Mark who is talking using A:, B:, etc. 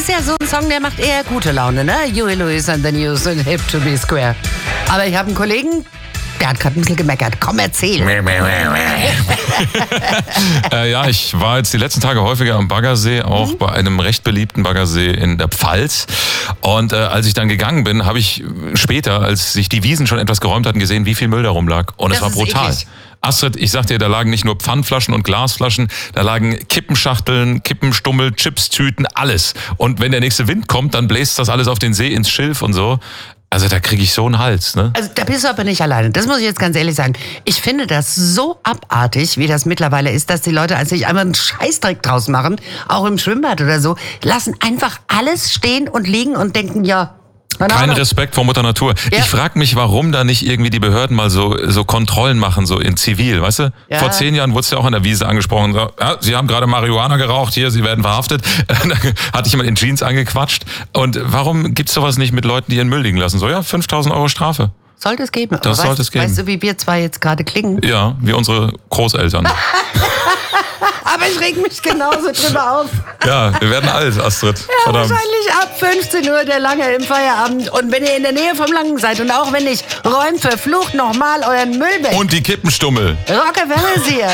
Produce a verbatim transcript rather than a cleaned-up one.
A: ist ja so ein Song, der macht eher gute Laune, ne? Huey Lewis and the News and Hip to be Square. Aber ich habe einen Kollegen, der hat gerade ein bisschen gemeckert. Komm, erzähl.
B: äh, ja, ich war jetzt die letzten Tage häufiger am Baggersee, auch mhm. bei einem recht beliebten Baggersee in der Pfalz. Und äh, als ich dann gegangen bin, habe ich später, als sich die Wiesen schon etwas geräumt hatten, gesehen, wie viel Müll da rumlag. Und das es war brutal. Eklig. Astrid, ich sag dir, da lagen nicht nur Pfandflaschen und Glasflaschen, da lagen Kippenschachteln, Kippenstummel, Chipstüten, alles. Und wenn der nächste Wind kommt, dann bläst das alles auf den See ins Schilf und so. Also da kriege ich so einen Hals, ne?
A: Also da bist du aber nicht alleine. Das muss ich jetzt ganz ehrlich sagen. Ich finde das so abartig, wie das mittlerweile ist, dass die Leute sich einmal einen Scheißdreck draus machen, auch im Schwimmbad oder so, lassen einfach alles stehen und liegen und denken, ja...
B: Kein Respekt vor Mutter Natur. Ja. Ich frage mich, warum da nicht irgendwie die Behörden mal so so Kontrollen machen, so in Zivil, weißt du? Ja. Vor zehn Jahren wurde es ja auch an der Wiese angesprochen. So, ja, Sie haben gerade Marihuana geraucht, hier, Sie werden verhaftet. Da hatte ich jemand in Jeans angequatscht. Und warum gibt's sowas nicht mit Leuten, die ihren Müll liegen lassen? So, ja, fünftausend Euro Strafe.
A: Sollte es geben.
B: Das sollte es geben.
A: Weißt du, wie wir zwei jetzt gerade klingen?
B: Ja, wie unsere Großeltern.
A: Aber ich reg mich genauso drüber auf.
B: Ja, wir werden alt, Astrid.
A: Ja, Verdammt. Wahrscheinlich ab fünfzehn Uhr der Lange im Feierabend. Und wenn ihr in der Nähe vom Langen seid und auch wenn nicht, räumt verflucht nochmal euren Müll weg.
B: Und die Kippenstummel.
A: Rockefeller hier.